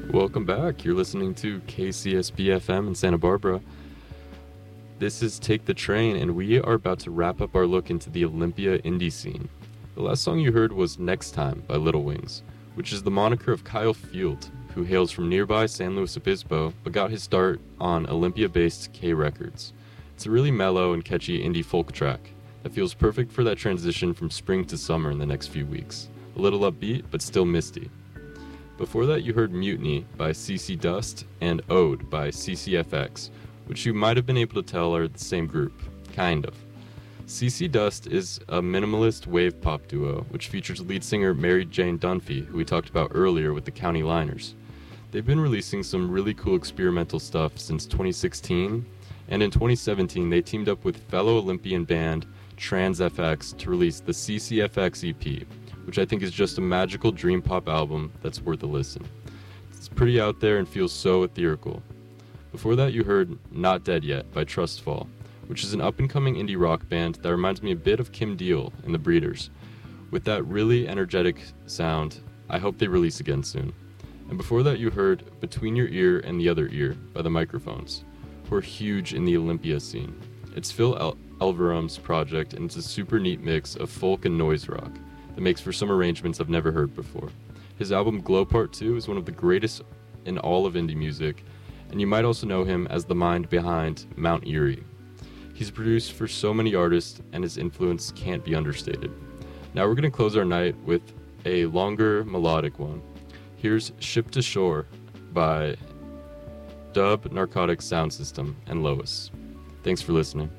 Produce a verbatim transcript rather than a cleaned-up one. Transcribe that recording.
Welcome back. You're listening to K C S B F M in Santa Barbara. This is Take the Train, and we are about to wrap up our look into the Olympia indie scene. The last song you heard was Next Time by Little Wings, which is the moniker of Kyle Field, who hails from nearby San Luis Obispo but got his start on Olympia-based K Records. It's a really mellow and catchy indie folk track that feels perfect for that transition from spring to summer in the next few weeks. A little upbeat, but still misty. Before that, you heard Mutiny by C C Dust and Ode by C C F X, which you might have been able to tell are the same group. Kind of. C C Dust is a minimalist wave pop duo, which features lead singer Mary Jane Dunphy, who we talked about earlier with the County Liners. They've been releasing some really cool experimental stuff since twenty sixteen, and in twenty seventeen they teamed up with fellow Olympian band Trans F X to release the C C F X E P, which I think is just a magical dream pop album that's worth a listen. It's pretty out there and feels so ethereal. Before that, you heard Not Dead Yet by Trustfall, which is an up-and-coming indie rock band that reminds me a bit of Kim Deal and the Breeders. With that really energetic sound, I hope they release again soon. And before that, you heard Between Your Ear and the Other Ear by The Microphones, who are huge in the Olympia scene. It's Phil El- Elverum's project, and it's a super neat mix of folk and noise rock that makes for some arrangements I've never heard before. His album Glow Part two is one of the greatest in all of indie music, and you might also know him as the mind behind Mount Eerie. He's produced for so many artists, and his influence can't be understated. Now we're going to close our night with a longer melodic one. Here's Ship to Shore by Dub Narcotics Sound System and Lois. Thanks for listening.